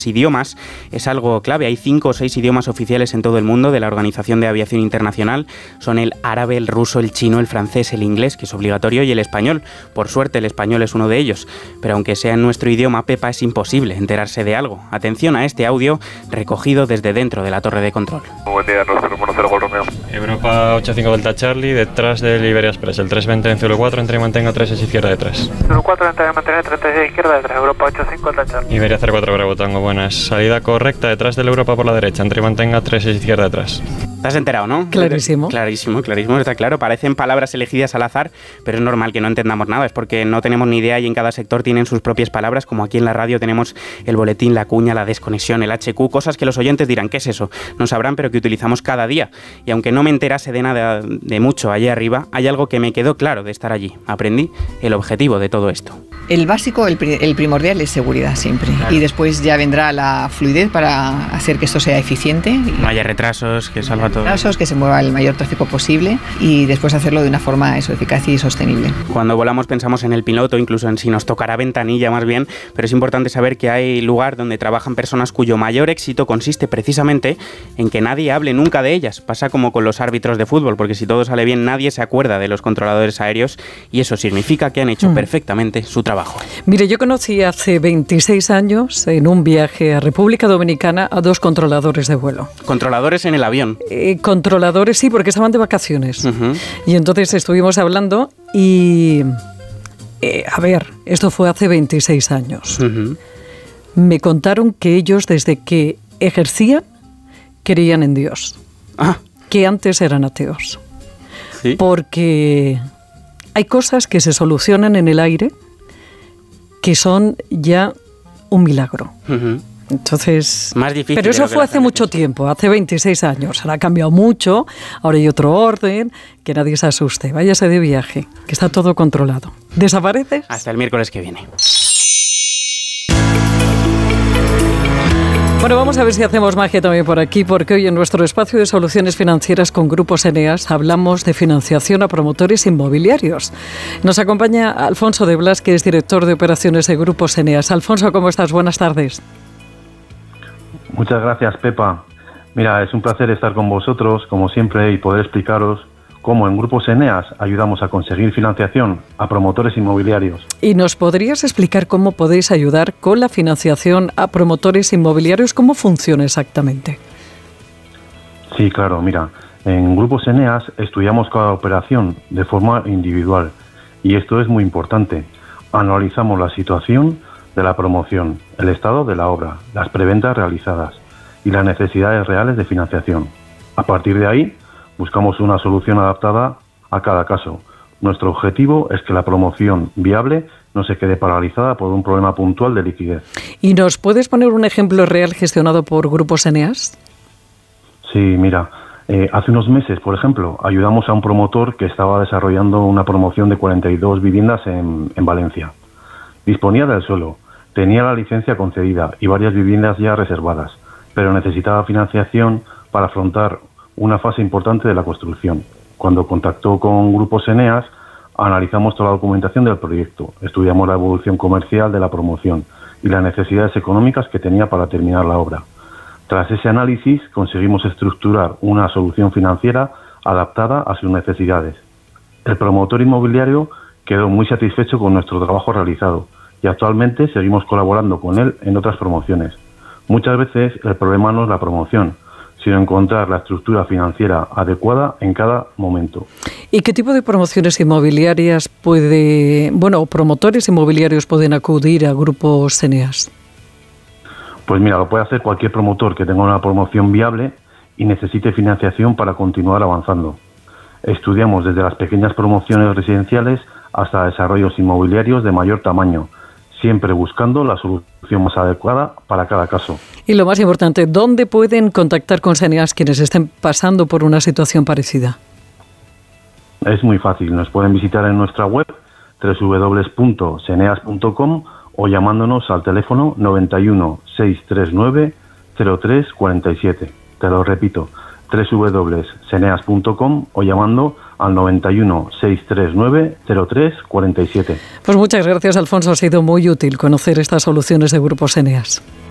idiomas es algo clave. Hay 5 o 6 idiomas oficiales en todo el mundo de la Organización de Aviación Internacional. Son el árabe, el ruso, el chino, el francés, el inglés, que es obligatorio, y el español. Por suerte, el español es uno de ellos. Pero aunque sea en nuestro idioma, Pepa, es imposible enterarse de algo. Atención a este audio recogido desde dentro de la torre de control. Buen día, nuestro 10 Gol Romeo. Europa 85 Delta Charlie, detrás del Iberia Express. El 320 en Cielo 4, entre y mantenga 3 es izquierda de 3. Cielo 4, entre y mantenga 36 izquierda de 3. Europa 85 Delta Charlie. Iberia 04 Bravo Tango, buenas. Salida correcta, detrás del Europa por la derecha, entre y mantenga 3 es izquierda de 3. ¿Te has enterado, no? Clarísimo. Clarísimo, está claro. Parecen palabras elegidas al azar, pero es normal que no entendamos nada. Es porque no tenemos ni idea y en cada sector tienen sus propias palabras, como aquí en la radio tenemos el boletín, la cuña, la desconexión, el HQ, cosas que los oyentes dirán, ¿qué es eso? No sabrán, pero que utilizamos cada día. Y aunque no me enterase de nada de mucho allí arriba, hay algo que me quedó claro de estar allí. Aprendí el objetivo de todo esto. El básico, el primordial es seguridad siempre. Claro. Y después ya vendrá la fluidez para hacer que esto sea eficiente. No haya retrasos, que salga todo. Retrasos, que se mueva el mayor tráfico posible y después hacerlo de una forma eficaz y sostenible. Cuando volamos pensamos en el piloto, incluso en si nos tocará ventanilla más bien, pero es importante saber que hay lugar donde trabajan personas cuyo mayor éxito consiste precisamente en que nadie hable nunca de ellas. Pasa como con los árbitros de fútbol, porque si todo sale bien nadie se acuerda de los controladores aéreos y eso significa que han hecho perfectamente su trabajo. Mire, yo conocí hace 26 años en un viaje a República Dominicana a 2 controladores de vuelo. ¿Controladores en el avión? Controladores, sí, porque estaban de vacaciones. Y entonces estuvimos hablando y... a ver, esto fue hace 26 años. Me contaron que ellos, desde que ejercían, creían en Dios. Que antes eran ateos. ¿Sí? Porque hay cosas que se solucionan en el aire que son ya un milagro. Entonces, más difícil. Pero eso fue hace mucho tiempo, hace 26 años. Ahora ha cambiado mucho, ahora hay otro orden, que nadie se asuste. Váyase de viaje, que está todo controlado. ¿Desapareces? Hasta el miércoles que viene. Bueno, vamos a ver si hacemos magia también por aquí, porque hoy en nuestro espacio de soluciones financieras con Grupos Eneas hablamos de financiación a promotores inmobiliarios. Nos acompaña Alfonso de Blas, que es director de operaciones de Grupos Eneas. Alfonso, ¿cómo estás? Buenas tardes. Muchas gracias, Pepa. Mira, es un placer estar con vosotros, como siempre, y poder explicaros cómo en Grupos Eneas ayudamos a conseguir financiación a promotores inmobiliarios. ¿Y nos podrías explicar cómo podéis ayudar con la financiación a promotores inmobiliarios? ¿Cómo funciona exactamente? Sí, claro, mira, en Grupos Eneas estudiamos cada operación de forma individual y esto es muy importante. Analizamos la situación de la promoción, el estado de la obra, las preventas realizadas y las necesidades reales de financiación. A partir de ahí, buscamos una solución adaptada a cada caso. Nuestro objetivo es que la promoción viable no se quede paralizada por un problema puntual de liquidez. ¿Y nos puedes poner un ejemplo real gestionado por Grupos Eneas? Sí, mira, hace unos meses, por ejemplo, ayudamos a un promotor que estaba desarrollando una promoción de 42 viviendas en Valencia. Disponía del suelo, tenía la licencia concedida y varias viviendas ya reservadas, pero necesitaba financiación para afrontar una fase importante de la construcción. Cuando contactó con Grupos Eneas, analizamos toda la documentación del proyecto, estudiamos la evolución comercial de la promoción y las necesidades económicas que tenía para terminar la obra. Tras ese análisis, conseguimos estructurar una solución financiera adaptada a sus necesidades. El promotor inmobiliario quedó muy satisfecho con nuestro trabajo realizado y actualmente seguimos colaborando con él en otras promociones. Muchas veces el problema no es la promoción, sino encontrar la estructura financiera adecuada en cada momento. ¿Y qué tipo de promociones inmobiliarias promotores inmobiliarios pueden acudir a Grupos Eneas? Pues mira, lo puede hacer cualquier promotor que tenga una promoción viable y necesite financiación para continuar avanzando. Estudiamos desde las pequeñas promociones residenciales hasta desarrollos inmobiliarios de mayor tamaño, siempre buscando la solución más adecuada para cada caso. Y lo más importante, ¿dónde pueden contactar con Eneas quienes estén pasando por una situación parecida? Es muy fácil, nos pueden visitar en nuestra web www.seneas.com o llamándonos al teléfono 91 639 0347. Te lo repito, www.seneas.com o llamando al 91 639 0347. Pues muchas gracias, Alfonso. Ha sido muy útil conocer estas soluciones de Grupos Eneas.